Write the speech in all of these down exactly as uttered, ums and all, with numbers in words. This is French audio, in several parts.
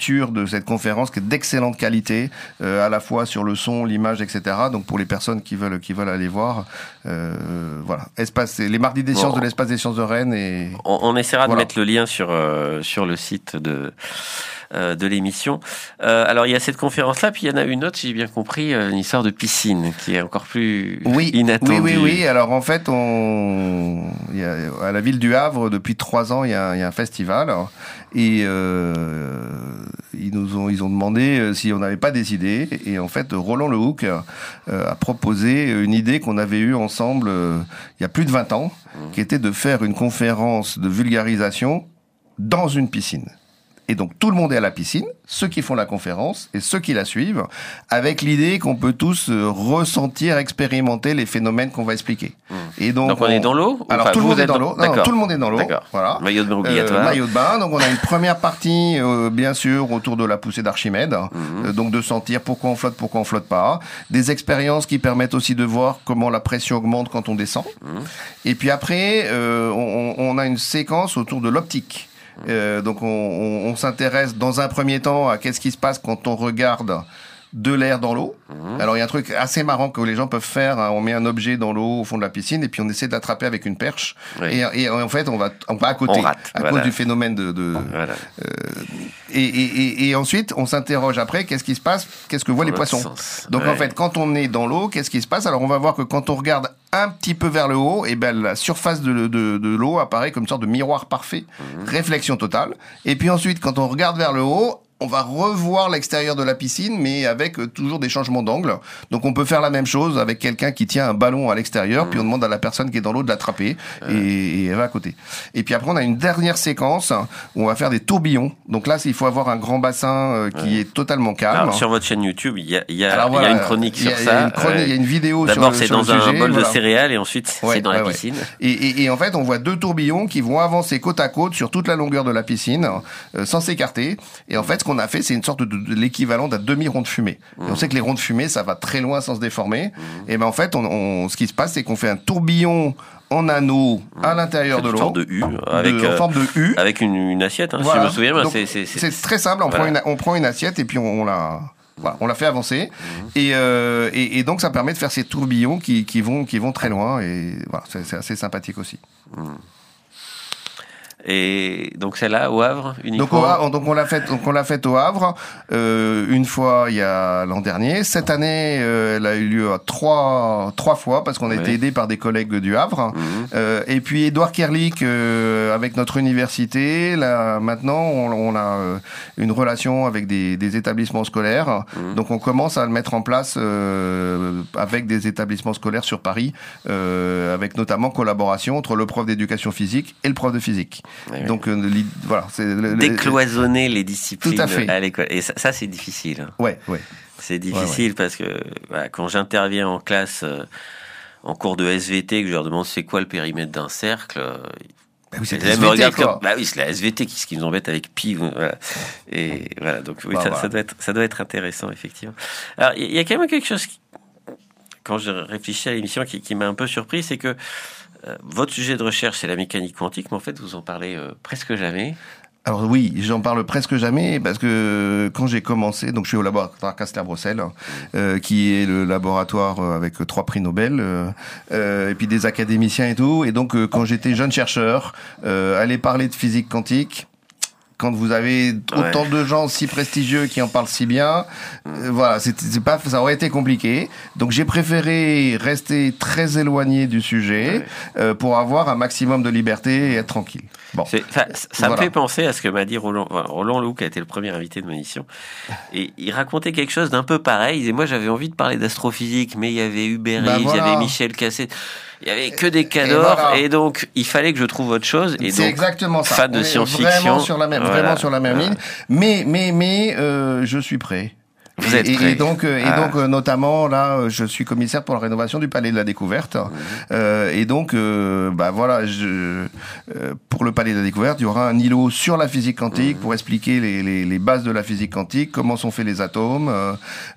de cette conférence qui est d'excellente qualité, euh, à la fois sur le son, l'image, et cetera. Donc pour les personnes qui veulent qui veulent aller voir, euh, voilà. Espace, les mardis des bon, sciences de l'espace des sciences de Rennes et on, on essaiera voilà. de mettre le lien sur euh, sur le site de euh, de l'émission. Euh, alors il y a cette conférence-là, puis il y en a une autre, si j'ai bien compris, une histoire de piscine qui est encore plus oui, inattendue. Oui, oui, oui. Alors en fait, on il y a, à la ville du Havre depuis trois ans, il y a, il y a un festival et euh, ils nous ont ils ont demandé si on n'avait pas des idées et en fait Roland Lehoucq euh, a proposé une idée qu'on avait eue ensemble euh, il y a plus de vingt ans, mmh. qui était de faire une conférence de vulgarisation dans une piscine. Et donc tout le monde est à la piscine, ceux qui font la conférence et ceux qui la suivent, avec l'idée qu'on peut tous ressentir, expérimenter les phénomènes qu'on va expliquer. Mmh. Et donc, donc on, on est dans l'eau. Alors enfin, tout le monde est dans l'eau. Non, tout le monde est dans l'eau. Voilà. Maillot de bain obligatoire. Euh, maillot de bain. Donc on a une première partie, euh, bien sûr, autour de la poussée d'Archimède. Mmh. Euh, donc de sentir pourquoi on flotte, pourquoi on flotte pas. Des expériences qui permettent aussi de voir comment la pression augmente quand on descend. Mmh. Et puis après, euh, on, on a une séquence autour de l'optique. Euh, donc on, on, on s'intéresse dans un premier temps à qu'est-ce qui se passe quand on regarde de l'air dans l'eau. Mmh. Alors il y a un truc assez marrant que les gens peuvent faire, hein. On met un objet dans l'eau au fond de la piscine et puis on essaie de l'attraper avec une perche. Oui. Et, et en fait on va, on va à côté on rate, à voilà. cause du phénomène de... de voilà. euh, et, et, et ensuite on s'interroge après, qu'est-ce qui se passe, qu'est-ce que voient les poissons. Sens. Donc ouais. en fait quand on est dans l'eau, qu'est-ce qui se passe? Alors on va voir que quand on regarde un petit peu vers le haut, et ben la surface de, de, de l'eau apparaît comme une sorte de miroir parfait, mmh. réflexion totale. Et puis ensuite quand on regarde vers le haut, on va revoir l'extérieur de la piscine, mais avec euh, toujours des changements d'angle. Donc on peut faire la même chose avec quelqu'un qui tient un ballon à l'extérieur, mmh. puis on demande à la personne qui est dans l'eau de l'attraper, mmh. et, et elle va à côté. Et puis après on a une dernière séquence où on va faire des tourbillons. Donc là il faut avoir un grand bassin euh, qui mmh. est totalement calme. Alors, sur votre chaîne YouTube, il y a, il y a, Alors, voilà, il y a une chronique sur ça. Il y a une chronique, il y a une vidéo sur le D'abord c'est sur dans le un sujet, bol voilà. de céréales et ensuite ouais, c'est dans ouais, la ouais. piscine. Et, et, et en fait on voit deux tourbillons qui vont avancer côte à côte sur toute la longueur de la piscine, euh, sans s'écarter. Et en fait ce qu'on a fait c'est une sorte de de l'équivalent d'un demi-rond de fumée. Mmh. Et on sait que les ronds de fumée, ça va très loin sans se déformer. Mmh. Et ben en fait, on, on, ce qui se passe, c'est qu'on fait un tourbillon en anneau mmh. à l'intérieur de l'eau. En forme de U. Avec, de, en forme de U. Avec une, une assiette, hein, voilà. si je me souviens. Donc, c'est, c'est, c'est... c'est très simple. On, voilà. prend une, on prend une assiette et puis on, on la... Voilà, on l'a fait avancer mmh. et, euh, et, et donc ça permet de faire ces tourbillons qui, qui, vont, qui vont très loin et voilà, c'est, c'est assez sympathique aussi. Mmh. Et donc celle-là au Havre uniquement. Donc, au Havre, donc on l'a fait, donc on l'a faite au Havre euh, une fois il y a l'an dernier. Cette année, euh, elle a eu lieu à trois trois fois parce qu'on a oui. été aidé par des collègues du Havre. Mmh. Euh, et puis Édouard Kerlik euh, avec notre université. Là maintenant, on, on a euh, une relation avec des, des établissements scolaires. Mmh. Donc on commence à le mettre en place euh, avec des établissements scolaires sur Paris, euh, avec notamment collaboration entre le prof d'éducation physique et le prof de physique. Oui, Donc euh, voilà, c'est le, décloisonner les disciplines tout à, fait. à l'école. Et ça, ça c'est difficile. Ouais, ouais. C'est difficile ouais, ouais. parce que voilà, quand j'interviens en classe, euh, en cours de S V T, que je leur demande c'est quoi le périmètre d'un cercle. Euh, bah oui, c'est la S V T, comme, bah oui, c'est la S V T qui, ce qui nous embête avec Pi. Voilà. Et voilà, donc oui, bah, ça, voilà. ça doit être, ça doit être intéressant effectivement. Alors il y, y a quand même quelque chose qui, quand je réfléchis à l'émission qui, qui m'a un peu surpris, c'est que Euh, votre sujet de recherche, c'est la mécanique quantique, mais en fait, vous en parlez euh, presque jamais. Alors oui, j'en parle presque jamais parce que quand j'ai commencé, donc je suis au laboratoire Kastler-Brossel, euh, qui est le laboratoire avec trois prix Nobel, euh, et puis des académiciens et tout. Et donc euh, quand j'étais jeune chercheur, euh, aller parler de physique quantique, quand vous avez autant ouais. de gens si prestigieux qui en parlent si bien, euh, voilà, c'est, c'est pas, ça aurait été compliqué. Donc j'ai préféré rester très éloigné du sujet ouais. euh, pour avoir un maximum de liberté et être tranquille. Bon, c'est, ça, ça voilà. me fait penser à ce que m'a dit Roland, Roland Lehoucq, qui a été le premier invité de mon émission. Et il racontait quelque chose d'un peu pareil. Il disait, moi j'avais envie de parler d'astrophysique, mais il y avait Hubert ben Reeves, voilà. il y avait Michel Cassé. Il y avait que des cadors, et, voilà. et donc il fallait que je trouve autre chose. Et c'est donc, exactement ça. Fan de On science-fiction. Vraiment sur la même, voilà. vraiment sur la même voilà. ligne. Mais, mais, mais, euh, je suis prêt. Vous êtes et, prêt. et donc, euh, ah. et donc euh, notamment là, je suis commissaire pour la rénovation du Palais de la Découverte. Mmh. Euh, et donc, euh, bah voilà, je, euh, pour le Palais de la Découverte, il y aura un îlot sur la physique quantique mmh. pour expliquer les, les, les bases de la physique quantique, comment sont faits les atomes. Euh,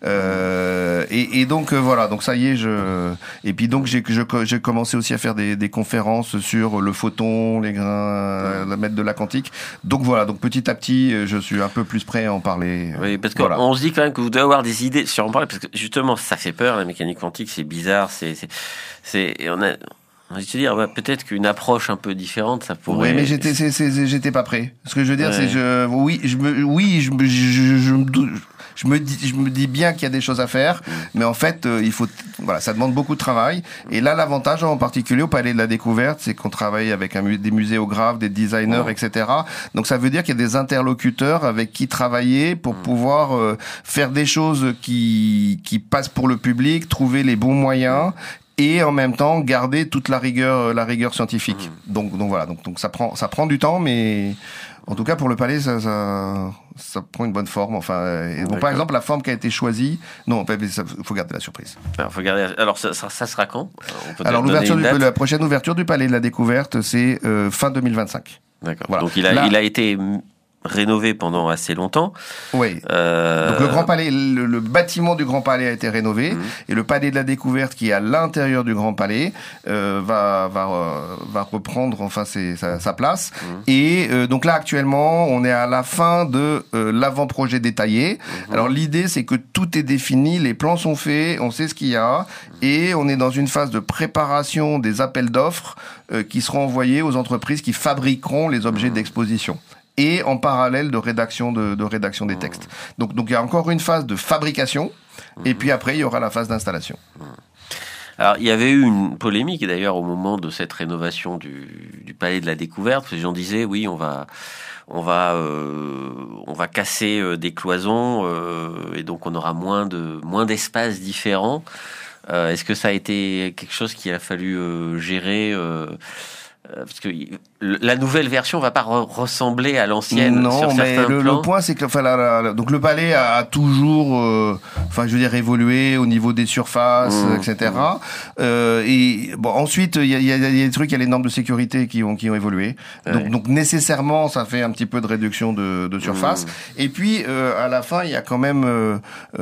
euh, et, et donc euh, voilà, donc ça y est, je. Et puis donc j'ai, je, j'ai commencé aussi à faire des, des conférences sur le photon, les grains, mmh. la mètre de la quantique. Donc voilà, donc petit à petit, je suis un peu plus prêt à en parler. Oui, parce qu'on voilà. se dit quand même que vous devez avoir des idées sur en parler, parce que justement, ça fait peur, la mécanique quantique, c'est bizarre, c'est, c'est, c'est on a, on a dit se dire, bah, peut-être qu'une approche un peu différente, ça pourrait. Oui, mais j'étais, c'est, c'est, j'étais pas prêt. Ce que je veux dire, ouais. c'est, je, oui, je me, oui, je me, je, je, je me doute. Je me dis, je me dis bien qu'il y a des choses à faire, mmh. mais en fait, euh, il faut, voilà, ça demande beaucoup de travail. Et là, l'avantage, en particulier au Palais de la Découverte, c'est qu'on travaille avec un, des muséographes, des designers, mmh. et cetera. Donc, ça veut dire qu'il y a des interlocuteurs avec qui travailler pour mmh. pouvoir euh, faire des choses qui, qui passent pour le public, trouver les bons moyens. Et en même temps garder toute la rigueur, la rigueur scientifique. Mmh. Donc, donc voilà, donc, donc ça prend, ça prend du temps, mais en tout cas pour le palais, ça, ça, ça prend une bonne forme. Enfin, et bon, par exemple, la forme qui a été choisie, non, il faut garder la surprise. Alors, faut garder. Alors, ça, ça, ça sera quand? Alors, l'ouverture du, la prochaine ouverture du Palais de la Découverte, c'est euh, fin deux mille vingt-cinq. D'accord. Voilà. Donc, il a, Là, il a été rénové pendant assez longtemps. Oui. Euh... Donc le Grand Palais, le, le bâtiment du Grand Palais a été rénové mmh. et le Palais de la Découverte qui est à l'intérieur du Grand Palais euh, va va euh, va reprendre enfin ses, sa, sa place. Mmh. Et euh, donc là actuellement, on est à la fin de euh, l'avant-projet détaillé. Mmh. Alors l'idée c'est que tout est défini, les plans sont faits, on sait ce qu'il y a et on est dans une phase de préparation des appels d'offres euh, qui seront envoyés aux entreprises qui fabriqueront les objets mmh. d'exposition. Et en parallèle de rédaction de, de rédaction des textes. Donc, donc il y a encore une phase de fabrication, et puis après il y aura la phase d'installation. Alors il y avait eu une polémique d'ailleurs au moment de cette rénovation du, du Palais de la Découverte. Les gens disaient oui, on va, on va, euh, on va casser euh, des cloisons euh, et donc on aura moins de, moins d'espaces différents. Euh, est-ce que ça a été quelque chose qu'il a fallu euh, gérer euh, parce que la nouvelle version va pas re- ressembler à l'ancienne. Non, sur mais certains le, plans. le point c'est que enfin, la, la, la, donc le palais a, a toujours, euh, enfin je veux dire évolué au niveau des surfaces, mmh, et cetera. Mmh. Euh, et bon ensuite il y a, y, a, y a des trucs, il y a les normes de sécurité qui ont qui ont évolué. Ouais. Donc, donc nécessairement ça fait un petit peu de réduction de, de surface. Mmh. Et puis euh, à la fin il y a quand même euh,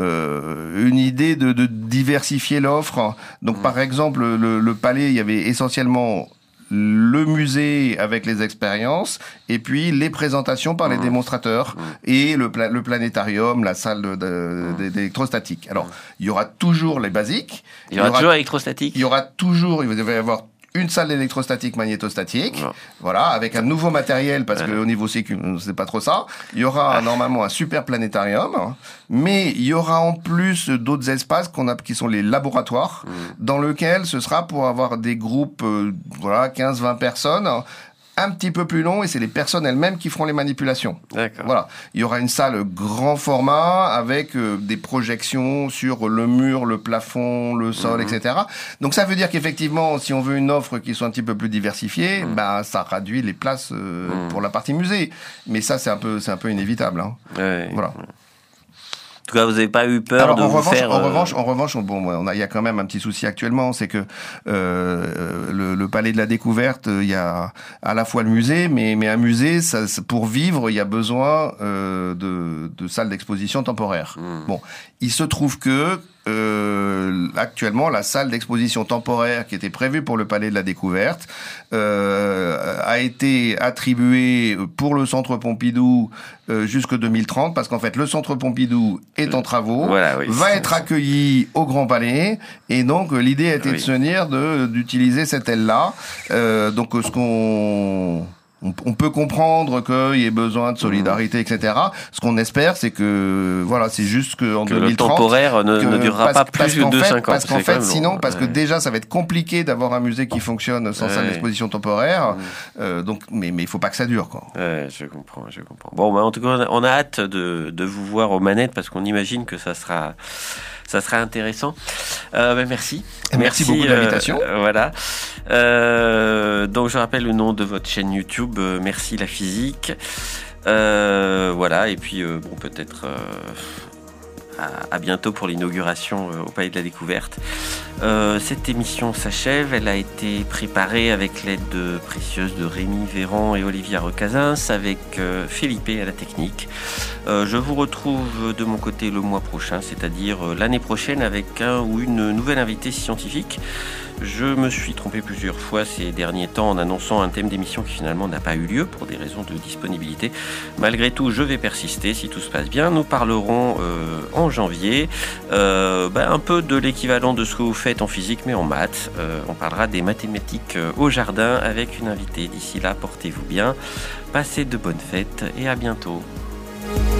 euh, une idée de, de diversifier l'offre. Donc mmh. par exemple le, le palais il y avait essentiellement le musée avec les expériences et puis les présentations par les mmh. démonstrateurs mmh. et le, pla- le planétarium, la salle de, de, mmh. d'électrostatique. Alors, il y aura toujours les basiques. Il y aura, il y aura toujours l'électrostatique. Il y aura toujours, il va y avoir une salle d'électrostatique magnétostatique, ouais. voilà, avec un nouveau matériel parce ouais. que au niveau sécu, c'est pas trop ça. Il y aura ah. normalement un super planétarium, mais il y aura en plus d'autres espaces qu'on a, qui sont les laboratoires, mmh. dans lesquels ce sera pour avoir des groupes, euh, voilà, quinze vingt personnes. Un petit peu plus long et c'est les personnes elles-mêmes qui feront les manipulations. D'accord. Voilà. Il y aura une salle grand format avec euh, des projections sur le mur, le plafond, le sol, mmh. et cetera. Donc ça veut dire qu'effectivement, si on veut une offre qui soit un petit peu plus diversifiée, mmh. bah ça réduit les places euh, mmh. pour la partie musée. Mais ça c'est un peu c'est un peu inévitable. Hein. Ouais. Voilà. En tout cas, vous n'avez pas eu peur Alors, de en vous revanche, faire... En euh... revanche, en revanche, bon, on a, il y a quand même un petit souci actuellement, c'est que euh, le, le Palais de la Découverte, il y a à la fois le musée, mais, mais un musée, ça, pour vivre, il y a besoin euh, de, de salles d'exposition temporaires. Mmh. Bon, il se trouve que Euh, actuellement, la salle d'exposition temporaire qui était prévue pour le Palais de la Découverte euh, a été attribuée pour le Centre Pompidou euh, jusqu'en deux mille trente, parce qu'en fait, le Centre Pompidou est en travaux, voilà, oui, va être accueilli au Grand Palais, et donc l'idée a été oui. de se dire de, d'utiliser cette aile-là. Euh, donc, ce qu'on... On peut comprendre qu'il y ait besoin de solidarité, et cetera. Ce qu'on espère, c'est que voilà, c'est juste qu'en que deux mille trente, le temporaire ne, que, ne durera parce, pas plus de fait, cinq ans. Parce qu'en fait, long. sinon, parce ouais. que déjà, ça va être compliqué d'avoir un musée qui fonctionne sans ouais. salle d'exposition temporaire. Ouais. Euh, donc, mais mais il faut pas que ça dure, quoi. Ouais, je comprends, je comprends. Bon, bah, en tout cas, on a hâte de de vous voir aux manettes parce qu'on imagine que ça sera. Ça sera intéressant. Euh, ben merci. merci. Merci beaucoup de l'invitation. Euh, voilà. Euh, donc je rappelle le nom de votre chaîne YouTube. Euh, merci la physique. Euh, voilà. Et puis euh, bon peut-être euh, à, à bientôt pour l'inauguration euh, au Palais de la Découverte. Euh, cette émission s'achève. Elle a été préparée avec l'aide de, précieuse de Rémi Véran et Olivia Recasins, avec euh, Felipe à la technique. Euh, je vous retrouve de mon côté le mois prochain, c'est-à-dire euh, l'année prochaine, avec un ou une nouvelle invitée scientifique. Je me suis trompé plusieurs fois ces derniers temps en annonçant un thème d'émission qui finalement n'a pas eu lieu pour des raisons de disponibilité. Malgré tout, je vais persister si tout se passe bien. Nous parlerons euh, en janvier euh, bah, un peu de l'équivalent de ce que vous faites en physique mais en maths. Euh, on parlera des mathématiques euh, au jardin avec une invitée. D'ici là, portez-vous bien, passez de bonnes fêtes et à bientôt.